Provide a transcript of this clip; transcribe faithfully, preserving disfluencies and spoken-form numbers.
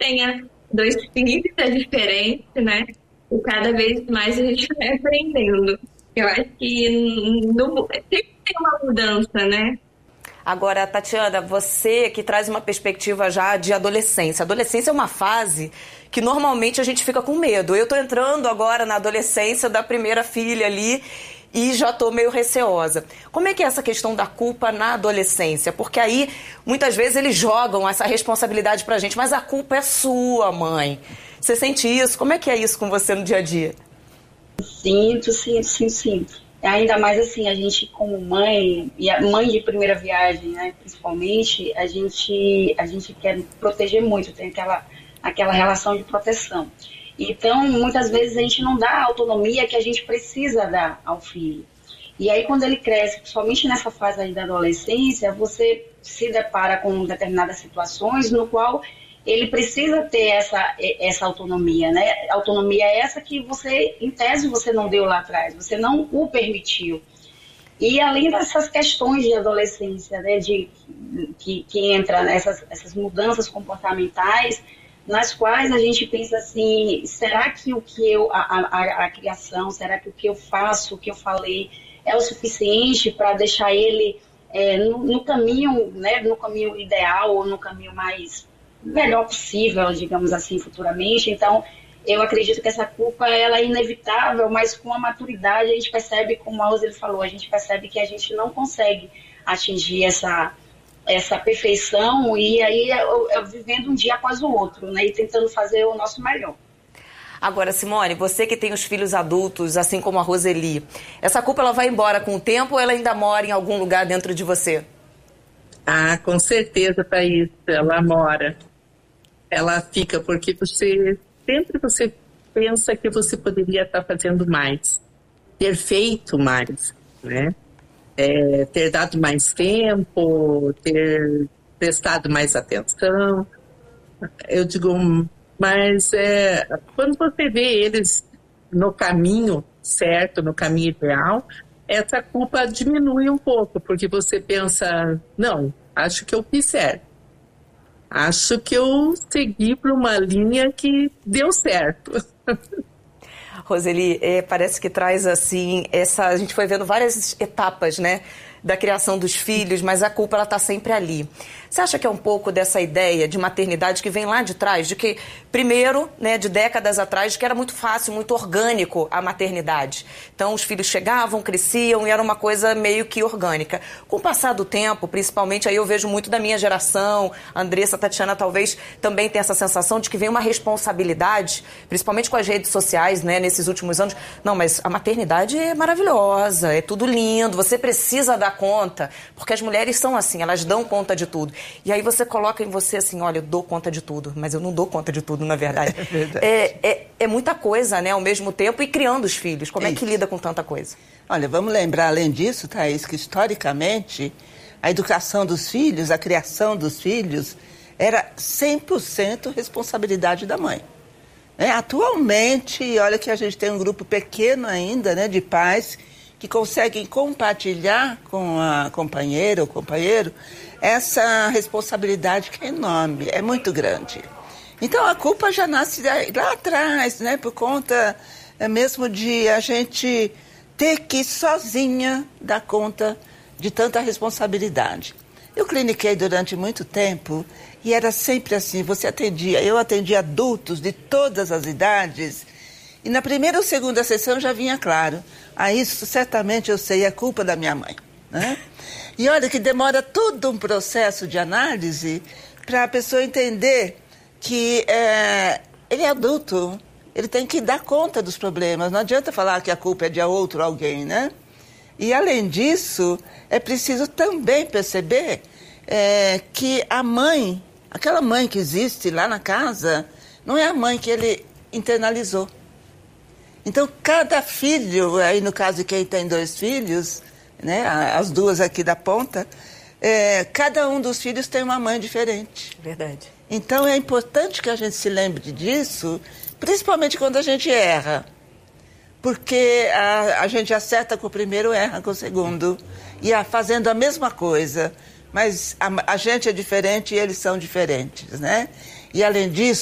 tenha dois filhos, é diferente, né? E cada vez mais a gente vai aprendendo. Eu acho que no, sempre tem uma mudança, né? Agora, Tatiana, você que traz uma perspectiva já de adolescência. Adolescência é uma fase que normalmente a gente fica com medo. Eu tô entrando agora na adolescência da primeira filha ali e já tô meio receosa. Como é que é essa questão da culpa na adolescência? Porque aí, muitas vezes, eles jogam essa responsabilidade pra gente, mas a culpa é sua, mãe. Você sente isso? Como é que é isso com você no dia a dia? Sinto, sinto, sinto, sinto. Ainda mais assim, a gente como mãe, e a mãe de primeira viagem, né, principalmente, a gente, a gente quer proteger muito, tem aquela, aquela relação de proteção. Então, muitas vezes a gente não dá a autonomia que a gente precisa dar ao filho. E aí, quando ele cresce, principalmente nessa fase aí da adolescência, você se depara com determinadas situações no qual ele precisa ter essa, essa autonomia, né? Autonomia é essa que você, em tese, você não deu lá atrás, você não o permitiu. E além dessas questões de adolescência, né, de, que, que entra nessas essas mudanças comportamentais, nas quais a gente pensa assim, será que o que eu, a, a, a criação, será que o que eu faço, o que eu falei, é o suficiente para deixar ele é, no, no caminho, né, no caminho ideal ou no caminho mais melhor possível, digamos assim, futuramente. Então, eu acredito que essa culpa ela é inevitável, mas com a maturidade a gente percebe, como a Roseli falou, a gente percebe que a gente não consegue atingir essa, essa perfeição e aí eu, eu vivendo um dia após o outro, né, e tentando fazer o nosso melhor. Agora, Simone, você que tem os filhos adultos, assim como a Roseli, essa culpa ela vai embora com o tempo ou ela ainda mora em algum lugar dentro de você? Ah, com certeza, Thaís, ela mora. Ela fica porque você sempre você pensa que você poderia estar fazendo mais, ter feito mais, né? É, ter dado mais tempo, ter prestado mais atenção. Eu digo, mas é, quando você vê eles no caminho certo, no caminho ideal, essa culpa diminui um pouco, porque você pensa, não, acho que eu fiz certo. Acho que eu segui por uma linha que deu certo. Roseli, é, parece que traz assim, essa, a gente foi vendo várias etapas, né, da criação dos filhos, mas a culpa ela está sempre ali. Você acha que é um pouco dessa ideia de maternidade que vem lá de trás, de que, primeiro, né, de décadas atrás, que era muito fácil, muito orgânico a maternidade. Então, os filhos chegavam, cresciam e era uma coisa meio que orgânica. Com o passar do tempo, principalmente, aí eu vejo muito da minha geração, a Andressa, a Tatiana talvez também tenha essa sensação de que vem uma responsabilidade, principalmente com as redes sociais, né, nesses últimos anos. Não, mas a maternidade é maravilhosa, é tudo lindo, você precisa dar conta, porque as mulheres são assim, elas dão conta de tudo. E aí você coloca em você assim, olha, eu dou conta de tudo, mas eu não dou conta de tudo, na verdade. É, verdade. é, é, é muita coisa, né, ao mesmo tempo, e criando os filhos. Como é, é que lida com tanta coisa? Olha, vamos lembrar, além disso, Thaís, que historicamente a educação dos filhos, a criação dos filhos, era cem por cento responsabilidade da mãe. É, atualmente, olha que a gente tem um grupo pequeno ainda, né, de pais que conseguem compartilhar com a companheira ou companheiro essa responsabilidade que é enorme, é muito grande. Então a culpa já nasce lá atrás, né, por conta é, mesmo de a gente ter que sozinha dar conta de tanta responsabilidade. Eu cliniquei durante muito tempo e era sempre assim, você atendia, eu atendia adultos de todas as idades e na primeira ou segunda sessão já vinha claro, ah, isso certamente eu sei, é culpa da minha mãe, né? E olha que demora todo um processo de análise para a pessoa entender que é, ele é adulto, ele tem que dar conta dos problemas, não adianta falar que a culpa é de outro alguém, né? E além disso, é preciso também perceber é, que a mãe, aquela mãe que existe lá na casa, não é a mãe que ele internalizou. Então, cada filho, aí no caso de quem tem dois filhos, né, as duas aqui da ponta, é, cada um dos filhos tem uma mãe diferente. Verdade. Então, é importante que a gente se lembre disso, principalmente quando a gente erra. Porque a, a gente acerta com o primeiro, erra com o segundo. E a, fazendo a mesma coisa. Mas a, a gente é diferente e eles são diferentes, né? E, além disso,